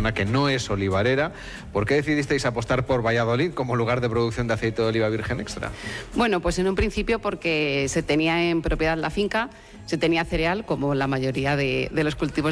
zona que no es olivarera. ¿Por qué decidisteis apostar por Valladolid como lugar de producción de aceite de oliva virgen extra? Bueno, pues en un principio porque se tenía en propiedad la finca, se tenía cereal, como la mayoría de los cultivos